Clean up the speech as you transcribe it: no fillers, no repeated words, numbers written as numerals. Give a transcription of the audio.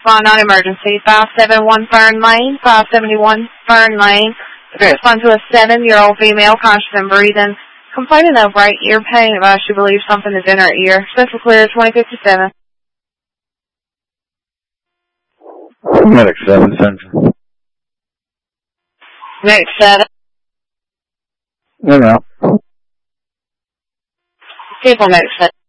respond on emergency. 571 Fern Lane, 571 Fern Lane. Respond to a 7-year-old female conscious and breathing, complaining of right ear pain. Advise she believes something is in her ear. Central clear 2057. Medic 7 Central. Medic 7. No. People Medic 7.